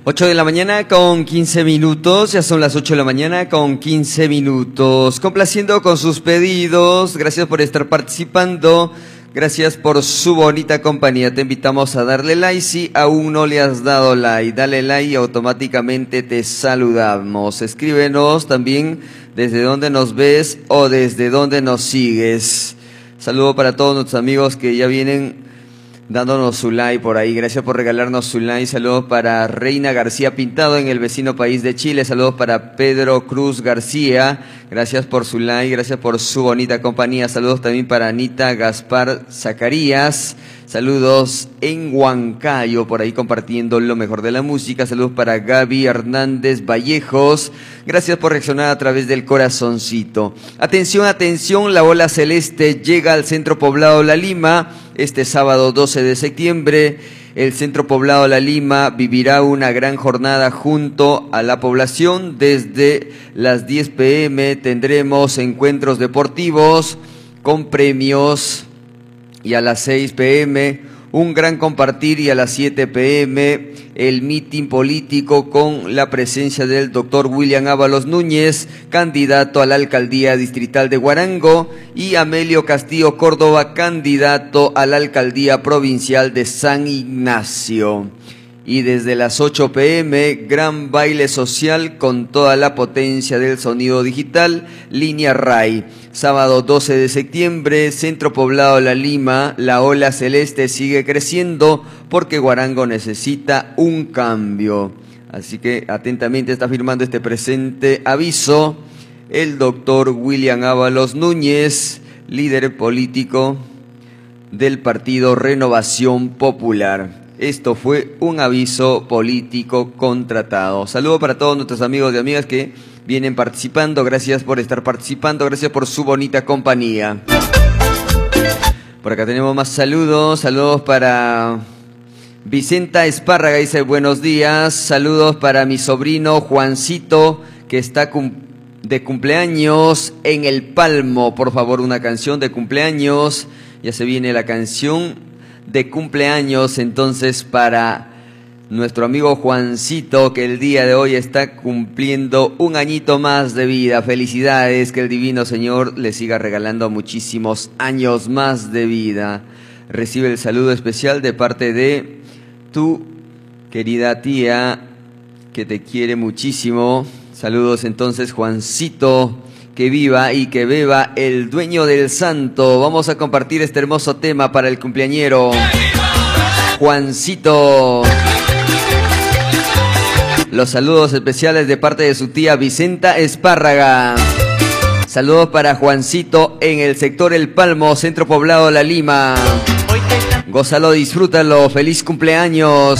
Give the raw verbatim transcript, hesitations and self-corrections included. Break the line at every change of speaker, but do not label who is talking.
ocho de la mañana con quince minutos, ya son las ocho de la mañana con quince minutos. Complaciendo con sus pedidos, gracias por estar participando, gracias por su bonita compañía. Te invitamos a darle like si aún no le has dado like. Dale like y automáticamente te saludamos. Escríbenos también desde dónde nos ves o desde dónde nos sigues. Saludo para todos nuestros amigos que ya vienen dándonos su like por ahí. Gracias por regalarnos su like. Saludos para Reina García Pintado en el vecino país de Chile. Saludos para Pedro Cruz García. Gracias por su like, gracias por su bonita compañía. Saludos también para Anita Gaspar Zacarías. Saludos en Huancayo, por ahí compartiendo lo mejor de la música. Saludos para Gaby Hernández Vallejos. Gracias por reaccionar a través del corazoncito. Atención, atención, la ola celeste llega al centro poblado La Lima. Este sábado doce de septiembre, el centro poblado La Lima vivirá una gran jornada junto a la población. Desde las diez pe eme tendremos encuentros deportivos con premios. Y a las seis pe eme, un gran compartir, y a las siete pe eme, el mitin político con la presencia del doctor William Ábalos Núñez, candidato a la alcaldía distrital de Huarango, y Amelio Castillo Córdoba, candidato a la alcaldía provincial de San Ignacio. Y desde las ocho pe eme, gran baile social con toda la potencia del sonido digital, Línea Ray. Sábado doce de septiembre, Centro Poblado La Lima, la ola celeste sigue creciendo porque Huarango necesita un cambio. Así que atentamente está firmando este presente aviso el doctor William Ábalos Núñez, líder político del partido Renovación Popular. Esto fue un aviso político contratado. Saludo para todos nuestros amigos y amigas que vienen participando. Gracias por estar participando, gracias por su bonita compañía. Por acá tenemos más saludos. Saludos para Vicenta Espárraga, dice buenos días. Saludos para mi sobrino Juancito, que está de cumpleaños en El Palmo. Por favor, una canción de cumpleaños. Ya se viene la canción de cumpleaños entonces para nuestro amigo Juancito, que el día de hoy está cumpliendo un añito más de vida. Felicidades, que el divino Señor le siga regalando muchísimos años más de vida. Recibe el saludo especial de parte de tu querida tía, que te quiere muchísimo. Saludos entonces, Juancito. Que viva y que beba el dueño del santo. Vamos a compartir este hermoso tema para el cumpleañero Juancito. Los saludos especiales de parte de su tía Vicenta Espárraga. Saludos para Juancito en el sector El Palmo, Centro Poblado La Lima. Gózalo, disfrútalo. Feliz cumpleaños.